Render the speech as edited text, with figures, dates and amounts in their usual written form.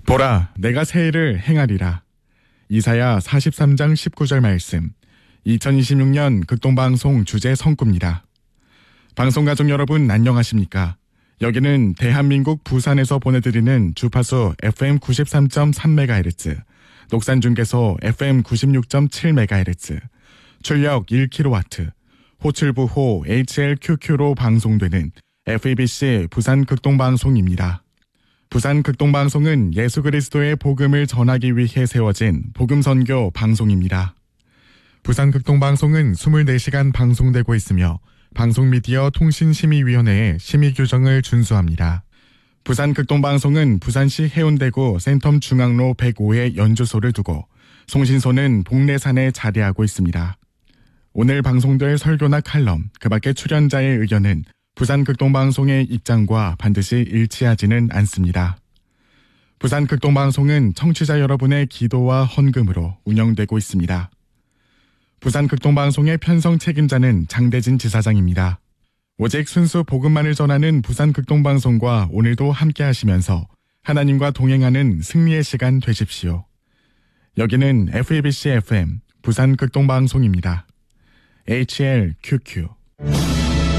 보라, 내가 새 일을 행하리라. 이사야 43장 19절 말씀. 2026년 극동방송 주제 성구입니다. 방송가족 여러분 안녕하십니까? 여기는 대한민국 부산에서 보내드리는 주파수 FM 93.3MHz, 녹산중계소 FM 96.7MHz, 출력 1kW, 호출부호 HLQQ로 방송되는 FEBC 부산 극동방송입니다. 부산 극동방송은 예수 그리스도의 복음을 전하기 위해 세워진 복음선교 방송입니다. 부산 극동방송은 24시간 방송되고 있으며 방송미디어 통신심의위원회의 심의규정을 준수합니다. 부산 극동방송은 부산시 해운대구 센텀 중앙로 105에 연주소를 두고 송신소는 복례산에 자리하고 있습니다. 오늘 방송될 설교나 칼럼, 그 밖의 출연자의 의견은 부산 극동방송의 입장과 반드시 일치하지는 않습니다. 부산 극동방송은 청취자 여러분의 기도와 헌금으로 운영되고 있습니다. 부산 극동방송의 편성 책임자는 장대진 지사장입니다. 오직 순수 복음만을 전하는 부산 극동방송과 오늘도 함께 하시면서 하나님과 동행하는 승리의 시간 되십시오. 여기는 FEBC FM 부산 극동방송입니다. HLQQ